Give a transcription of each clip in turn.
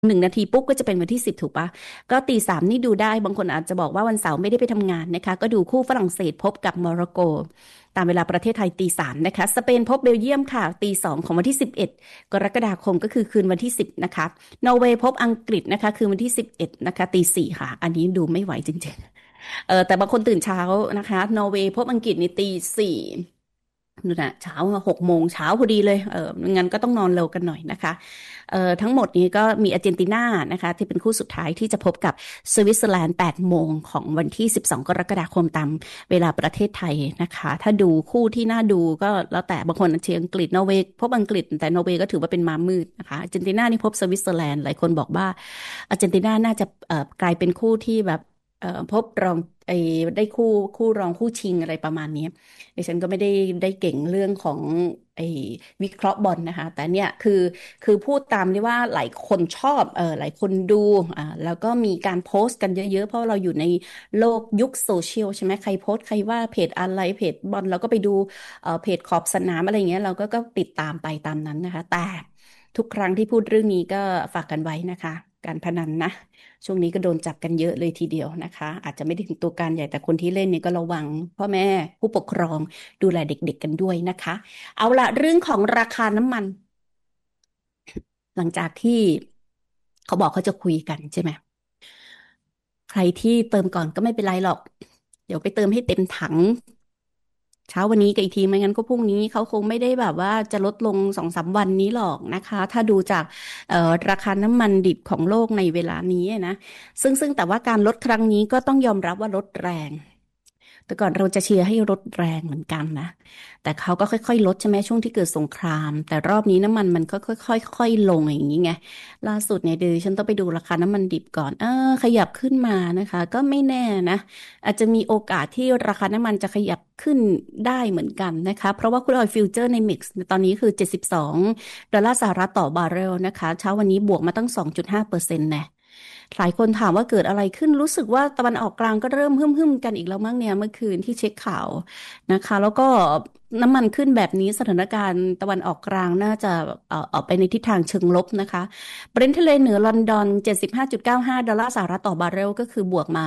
1 นาทีปุ๊บก็จะเป็นวันที่10ถูกปะก็ตี 3นี่ดูได้บางคนอาจจะบอกว่าวันเสาร์ไม่ได้ไปทำงานนะคะก็ดูคู่ฝรั่งเศสพบกับโมร็อกโกตามเวลาประเทศไทยตี 3นะคะสเปนพบเบลเยียมค่ะตี 2ของวันที่11 กรกฎาคมก็คือคืนวันที่10นะคะนอร์เวย์พบอังกฤษนะคะคืนวันที่11นะคะตี 4ค่ะอันนี้ดูไม่ไหวจริงๆแต่บางคนตื่นเช้านะคะนอร์เวย์พบอังกฤษในตี 4นู่นน่ะเช้า6 โมงเช้าพอดีเลยงั้นก็ต้องนอนเร็วกันหน่อยนะคะทั้งหมดนี้ก็มีอาร์เจนตินานะคะที่เป็นคู่สุดท้ายที่จะพบกับสวิตเซอร์แลนด์8 โมงของวันที่12 กรกฎาคมตามเวลาประเทศไทยนะคะถ้าดูคู่ที่น่าดูก็แล้วแต่บางคนเชียร์อังกฤษนอร์เวย์พบอังกฤษแต่นอร์เวย์ก็ถือว่าเป็นม้ามืดนะคะอาร์เจนตินานี่พบสวิตเซอร์แลนด์หลายคนบอกว่าอาร์เจนตินาน่าจะกลายเป็นคู่ที่แบบพบรองไอ้ได้คู่รองคู่ชิงอะไรประมาณนี้ ดิฉันก็ไม่ได้เก่งเรื่องของไอ้วิเคราะห์บอลนะคะแต่เนี่ยคือพูดตามที่ว่าหลายคนชอบหลายคนดูแล้วก็มีการโพสต์กันเยอะๆเพราะเราอยู่ในโลกยุคโซเชียลใช่ไหมใครโพสต์ใครว่าเพจอะไรเพจบอลเราก็ไปดูเพจขอบสนามอะไรเงี้ยเราก็ติดตามไปตามนั้นนะคะแต่ทุกครั้งที่พูดเรื่องนี้ก็ฝากกันไว้นะคะการพนันนะ ช่วงนี้ก็โดนจับกันเยอะเลยทีเดียวนะคะอาจจะไม่ได้ถึงตัวการใหญ่แต่คนที่เล่นเนี่ยก็ระวังพ่อแม่ผู้ปกครองดูแลเด็กๆกันด้วยนะคะเอาละเรื่องของราคาน้ำมันหลังจากที่เขาบอกเขาจะคุยกันใช่ไหมใครที่เติมก่อนก็ไม่เป็นไรหรอกเดี๋ยวไปเติมให้เต็มถังเช้าวันนี้กับอีกทีไม่งั้นก็พรุ่งนี้เขาคงไม่ได้แบบว่าจะลดลง2-3 วันนี้หรอกนะคะถ้าดูจากราคาน้ำมันดิบของโลกในเวลานี้นะซึ่งแต่ว่าการลดครั้งนี้ก็ต้องยอมรับว่าลดแรง แต่ก่อนเราจะเชียร์ให้ลดแรงเหมือนกันนะแต่เขาก็ค่อยๆลดใช่ไหมช่วงที่เกิดสงครามแต่รอบนี้น้ำมันมันก็ค่อยๆลงอย่างนี้ไงล่าสุดเนี่ยเดี๋ยวฉันต้องไปดูราคาน้ำมันดิบก่อนขยับขึ้นมานะคะก็ไม่แน่นะอาจจะมีโอกาสที่ราคาน้ำมันจะขยับขึ้นได้เหมือนกันนะคะเพราะว่าครูดออยล์ฟิวเจอร์ในมิกซ์ตอนนี้คือ72 ดอลลาร์สหรัฐต่อบาร์เรลนะคะเช้าวันนี้บวกมาตั้ง2.5%แน่ หลายคนถามว่าเกิดอะไรขึ้นรู้สึกว่าตะวันออกกลางก็เริ่มหึ่มกันอีกแล้วมั้งเนี่ยเมื่อคืนที่เช็คข่าวนะคะแล้วก็น้ำมันขึ้นแบบนี้สถานการณ์ตะวันออกกลางน่าจะออกไปในทิศทางเชิงลบนะคะเบรนท์ทะเลเหนือลอนดอน75.95 ดอลลาร์สหรัฐต่อบาร์เรลก็คือบวกมา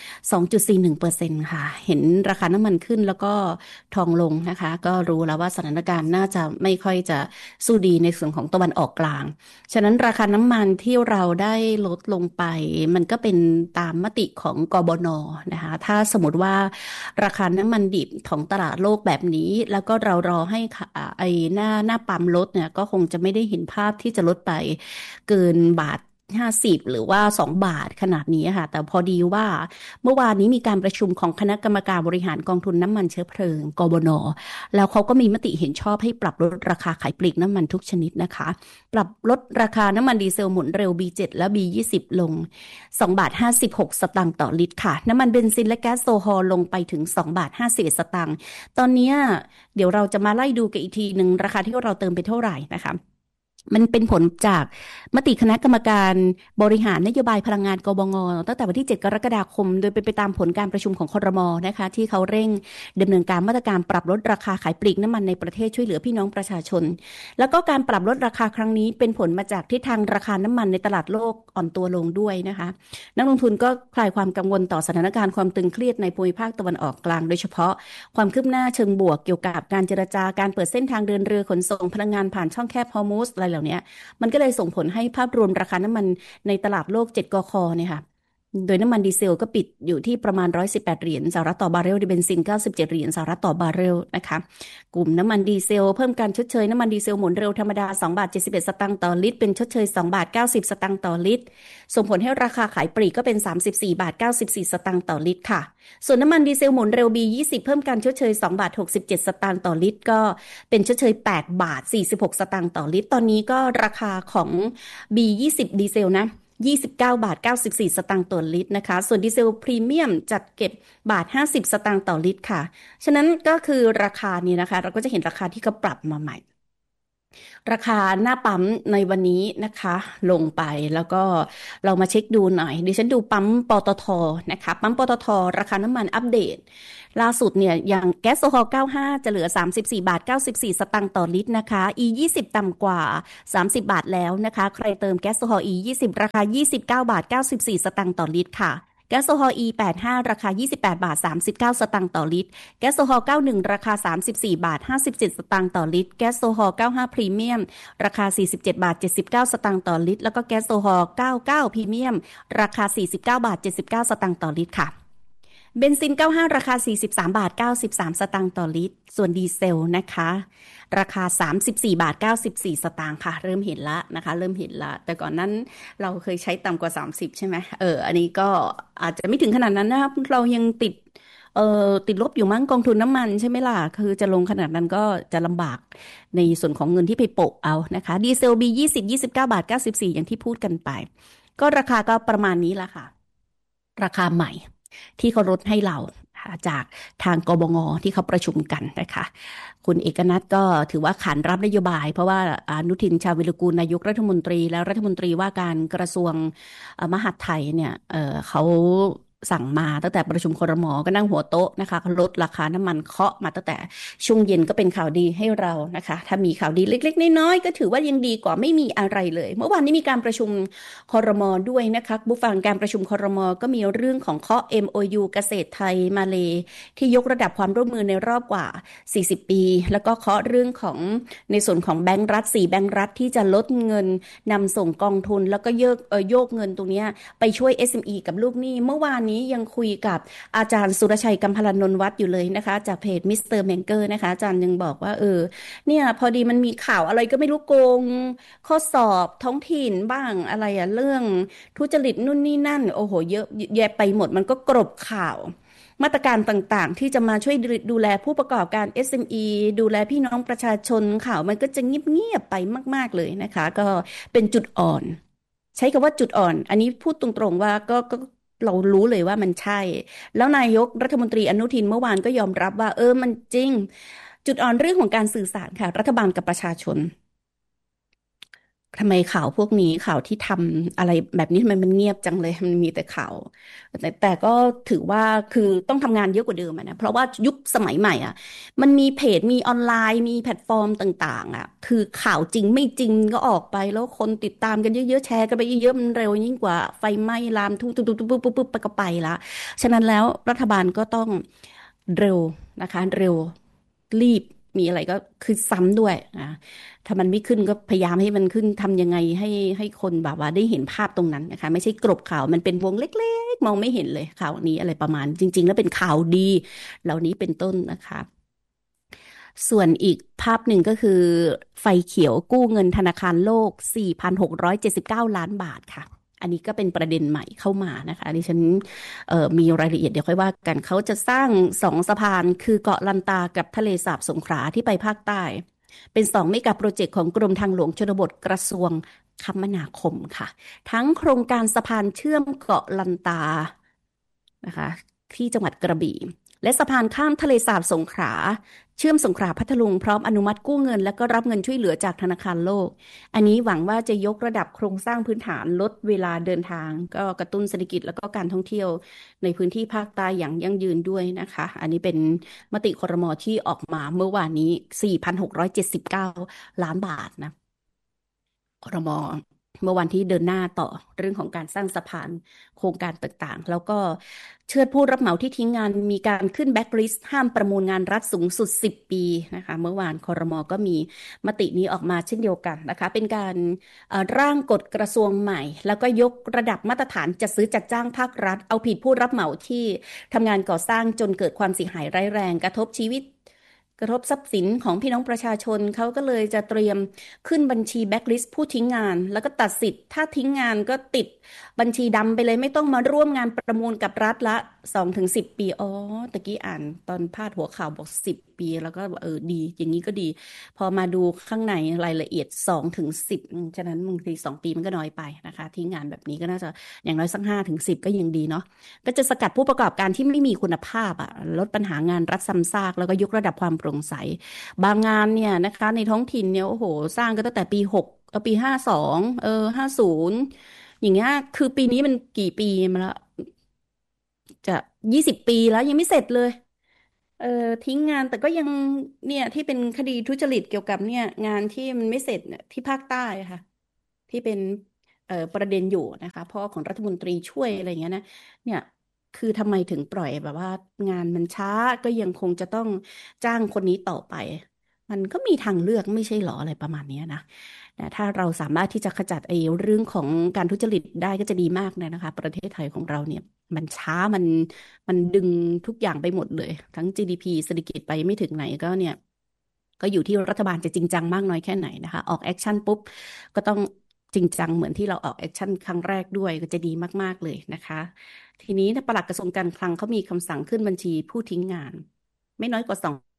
2.41%ค่ะเห็นราคาน้ำมันขึ้นแล้วก็ทองลงนะคะก็รู้แล้วว่าสถานการณ์น่าจะไม่ค่อยจะสู้ดีในส่วนของตะวันออกกลาง ฉะนั้นราคาน้ำมันที่เราได้ลดลงไปมันก็เป็นตามมติของกบนนะคะถ้าสมมติว่าราคาน้ำมันดิบของตลาดโลกแบบนี้แล้วก็เรารอให้ไอ้หน้าปั๊มลดเนี่ยก็คงจะไม่ได้เห็นภาพที่จะลดไปเกิน1.50 บาทหรือว่า2 บาทขนาดนี้ค่ะแต่พอดีว่าเมื่อวานนี้มีการประชุมของคณะกรรมการบริหารกองทุนน้ำมันเชื้อเพลิงกบนแล้วเขาก็มีมติเห็นชอบให้ปรับลดราคาขายปลีกน้ำมันทุกชนิดนะคะ ปรับลดราคาน้ำมันดีเซลหมุนเร็ว B7 และ B20 ลง2.56 บาทต่อลิตรค่ะน้ำมันเบนซินและแก๊สโซฮอลลงไปถึง2.51 บาทตอนนี้เดี๋ยวเราจะมาไล่ดูกันอีกทีหนึ่งราคาที่เราเติมไปเท่าไหร่นะคะ มันเป็นผลจากมติคณะกรรมการบริหารนโยบายพลังงานกบงตั้งแต่วันที่7 กรกฎาคมโดยเป็นไปตามผลการประชุมของครมนะคะที่เขาเร่งดำเนินการมาตรการปรับลดราคาขายปลีกน้ำมันในประเทศช่วยเหลือพี่น้องประชาชนแล้วก็การปรับลดราคาครั้งนี้เป็นผลมาจากทิศทางราคาน้ำมันในตลาดโลกอ่อนตัวลงด้วยนะคะนักลงทุนก็คลายความกังวลต่อสถานการณ์ความตึงเครียดในภูมิภาคตะวันออกกลางโดยเฉพาะความคืบหน้าเชิงบวกเกี่ยวกับการเจรจาการเปิดเส้นทางเดินเรือขนส่งพลังงานผ่านช่องแคบฮอร์มุสอะไรเหล่านี้ มันก็เลยส่งผลให้ภาพรวมราคาน้ำมันในตลาดโลก7 กคเนี่ยค่ะโดยน้ำมันดีเซลก็ปิดอยู่ที่ประมาณ118 เหรียญสหรัฐต่อบาร์เรลเบนซิน97 เหรียญสหรัฐต่อบาร์เรลนะคะกลุ่มน้ำมันดีเซลเพิ่มการชดเชยน้ำมันดีเซลหมุนเร็วธรรมดา2.71 บาทต่อลิตรเป็นชดเชย2.90 บาทต่อลิตรส่งผลให้ราคาขายปลีกก็เป็น34.94 บาทต่อลิตรค่ะส่วนน้ำมันดีเซลหมุนเร็ว B20 เพิ่มการชดเชย2.67 บาทต่อลิตรก็เป็นชดเชย8.46 บาทต่อลิตรตอนนี้ก็ราคาของ B20 ดีเซลนะ29.94 บาทต่อลิตรนะคะส่วนดีเซลพรีเมียมจัดเก็บ1.50 บาทต่อลิตรค่ะฉะนั้นก็คือราคานี้นะคะเราก็จะเห็นราคาที่เขาปรับมาใหม่ราคาหน้าปั๊มในวันนี้นะคะลงไปแล้วก็เรามาเช็คดูหน่อยดิฉันดูปั๊มปตทนะคะปั๊มปตทราคาน้ำมันอัปเดตล่าสุดเนี่ยอย่างแก๊สโซฮอล์95จะเหลือ34.94 บาทต่อลิตรนะคะ E20 ต่ำกว่า30บาทแล้วนะคะใครเติมแก๊สโซฮอล์ E20 ราคา29.94 บาทต่อลิตรค่ะแก๊สโซฮอล์ E85 ราคา28.39 บาทต่อลิตรแก๊สโซฮอล์91ราคา34.57 บาทต่อลิตรแก๊สโซฮอล์95พรีเมียมราคา47.79 บาทต่อลิตรแล้วก็แก๊สโซฮอล์99พรีเมียมราคา49.79 บาทต่อลิตรค่ะเบนซิน95ราคา43.93 บาทต่อลิตรส่วนดีเซลนะคะราคา34.94 บาทค่ะเริ่มเห็นละนะคะเริ่มเห็นละแต่ก่อนนั้นเราเคยใช้ต่ำกว่า30ใช่ไหมอันนี้ก็อาจจะไม่ถึงขนาดนั้นนะครับเรายังติดลบอยู่มั้งกองทุนน้ำมันใช่ไหมล่ะคือจะลงขนาดนั้นก็จะลำบากในส่วนของเงินที่ไปโปะเอานะคะดีเซล B20 29.94 บาทอย่างที่พูดกันไปก็ราคาก็ประมาณนี้ละค่ะราคาใหม่ที่เขาลดให้เราจากทางกบงที่เขาประชุมกันนะคะคุณเอกนัทก็ถือว่าขานรับนโยบายเพราะว่าอนุทินชาญวิรกูลนายกรัฐมนตรีและรัฐมนตรีว่าการกระทรวงมหาดไทยเนี่ยเขาสั่งมาตั้งแต่ประชุมครม.ก็นั่งหัวโต๊ะนะคะลดราคาน้ำมันเคาะมาตั้งแต่ช่วงเย็นก็เป็นข่าวดีให้เรานะคะถ้ามีข่าวดีเล็กๆน้อยๆก็ถือว่ายังดีกว่าไม่มีอะไรเลยเมื่อวานนี้มีการประชุมครม.ด้วยนะคะผู้ฟังการประชุมครม.ก็มีเรื่องของเคาะ MOU เกษตรไทยมาเลที่ยกระดับความร่วมมือในรอบกว่า40ปีแล้วก็เคาะเรื่องของในส่วนของแบงก์รัฐ4แบงก์รัฐที่จะลดเงินนำส่งกองทุนแล้วก็โยกเงินตรงนี้ไปช่วย SME กับลูกหนี้เมื่อวานนี้ยังคุยกับอาจารย์สุรชัยกัมพลานนท์วัฒน์อยู่เลยนะคะจากเพจมิสเตอร์แมงเกอร์นะคะอาจารย์ยังบอกว่าเนี่ยพอดีมันมีข่าวอะไรก็ไม่รู้โกงข้อสอบท้องถิ่นบ้างอะไรอะเรื่องทุจริตนู่นนี่นั่นโอ้โหเยอะแยะไปหมดมันก็กรบข่าวมาตรการต่างๆที่จะมาช่วยดูแลผู้ประกอบการ SME ดูแลพี่น้องประชาชนข่าวมันก็จะเงียบๆไปมากๆเลยนะคะก็เป็นจุดอ่อนใช้คำว่าจุดอ่อนอันนี้พูดตรงๆว่าก็เรารู้เลยว่ามันใช่แล้วนายกรัฐมนตรีอนุทินเมื่อวานก็ยอมรับว่ามันจริงจุดอ่อนเรื่องของการสื่อสารค่ะรัฐบาลกับประชาชน ทำไมข่าวพวกนี้ข่าวที่ทำอะไรแบบนี้ทำไมมันเงียบจังเลยมันมีแต่ข่าวแต่ก็ถือว่าคือต้องทำงานเยอะกว่าเดิมอะนะเพราะว่ายุคสมัยใหม่อ่ะมันมีเพจมีออนไลน์มีแพลตฟอร์มต่างๆอ่ะคือข่าวจริงไม่จริงก็ออกไปแล้วคนติดตามกันเยอะๆแชร์กันไปเยอะๆมันเร็วยิ่งกว่าไฟไหม้ลามทุบๆๆๆๆไปก็ไปละฉะนั้นแล้วรัฐบาลก็ต้องเร็วนะคะเร็วรีบมีอะไรก็คือซ้ำด้วยนะ ถ้ามันไม่ขึ้นก็พยายามให้มันขึ้นทำยังไงให้คนแบบว่าได้เห็นภาพตรงนั้นนะคะไม่ใช่กลบข่าวมันเป็นวงเล็กๆมองไม่เห็นเลยข่าวนี้อะไรประมาณจริงๆแล้วเป็นข่าวดีเหล่านี้เป็นต้นนะคะส่วนอีกภาพหนึ่งก็คือไฟเขียวกู้เงินธนาคารโลก4,679 ล้านบาทค่ะอันนี้ก็เป็นประเด็นใหม่เข้ามานะคะดิฉันมีรายละเอียดเดี๋ยวค่อยว่ากันเขาจะสร้าง2 สะพานคือเกาะลันตากับทะเลสาบสงขลาที่ไปภาคใต้เป็น2เมกะโปรเจกต์ของกรมทางหลวงชนบทกระทรวงคมนาคมค่ะทั้งโครงการสะพานเชื่อมเกาะลันตานะคะที่จังหวัดกระบี่และสะพานข้ามทะเลสาบสงขลาเชื่อมสงขลาพัทลุงพร้อมอนุมัติกู้เงินและก็รับเงินช่วยเหลือจากธนาคารโลกอันนี้หวังว่าจะยกระดับโครงสร้างพื้นฐานลดเวลาเดินทางก็กระตุ้นเศรษฐกิจแล้วก็การท่องเที่ยวในพื้นที่ภาคใต้อย่างยั่งยืนด้วยนะคะอันนี้เป็นมติครม.ที่ออกมาเมื่อวานนี้4,679 ล้านบาทนะ ครม.เมื่อวันที่เดินหน้าต่อเรื่องของการสร้างสะพานโครงการต่างๆแล้วก็เชิญผู้รับเหมาที่ทิ้งงานมีการขึ้นแบ็คลิสต์ห้ามประมูลงานรัฐสูงสุด10ปีนะคะเมื่อวานครม.ก็มีมตินี้ออกมาเช่นเดียวกันนะคะเป็นการร่างกฎกระทรวงใหม่แล้วก็ยกระดับมาตรฐานจัดซื้อจัดจ้างภาครัฐเอาผิดผู้รับเหมาที่ทำงานก่อสร้างจนเกิดความเสียหายร้ายแรงกระทบชีวิต กระทบทรัพย์สินของพี่น้องประชาชนเขาก็เลยจะเตรียมขึ้นบัญชีแบ็คลิสต์ผู้ทิ้งงานแล้วก็ตัดสิทธิ์ถ้าทิ้งงานก็ติดบัญชีดำไปเลยไม่ต้องมาร่วมงานประมูลกับรัฐละ 2 ถึง 10 ปีอ๋อตะกี้อ่านตอนพาดหัวข่าวบอก10 ปีแล้วก็ดีอย่างนี้ก็ดีพอมาดูข้างในรายละเอียด2 ถึง 10ฉะนั้นบางที2 ปีมันก็น้อยไปนะคะที่งานแบบนี้ก็น่าจะอย่างน้อยสัก5 ถึง 10ก็ยังดีเนาะก็จะสกัดผู้ประกอบการที่ไม่มีคุณภาพอ่ะลดปัญหางานรัฐซ้ำซากแล้วก็ยกระดับความโปร่งใสบางงานเนี่ยนะคะในท้องถิ่นเนี่ยโอ้โหสร้างก็ตั้งแต่ปี 6250อย่างเงี้ยคือปีนี้มันกี่ปีมาแล้ว จะ20 ปีแล้วยังไม่เสร็จเลยเออทิ้งงานแต่ก็ยังเนี่ยที่เป็นคดีทุจริตเกี่ยวกับเนี่ยงานที่มันไม่เสร็จเนี่ยที่ภาคใต้อะค่ะที่เป็นประเด็นอยู่นะคะเพราะของรัฐมนตรีช่วยอะไรอย่างเงี้ยนะเนี่ยคือทำไมถึงปล่อยแบบว่างานมันช้าก็ยังคงจะต้องจ้างคนนี้ต่อไปมันก็มีทางเลือกไม่ใช่หรออะไรประมาณเนี้ยนะแต่ถ้าเราสามารถที่จะขจัดไอ้เรื่องของการทุจริตได้ก็จะดีมากเลยนะคะประเทศไทยของเราเนี่ยมันช้ามันดึงทุกอย่างไปหมดเลยทั้ง GDP เศรษฐกิจไปไม่ถึงไหนก็เนี่ยก็อยู่ที่รัฐบาลจะจริงจังมากน้อยแค่ไหนนะคะออกแอคชั่นปุ๊บก็ต้องจริงจังเหมือนที่เราออกแอคชั่นครั้งแรกด้วยก็จะดีมากๆเลยนะคะทีนี้ปลัดกระทรวงการคลังเขามีคำสั่งขึ้นบัญชีผู้ทิ้งงานไม่น้อยกว่า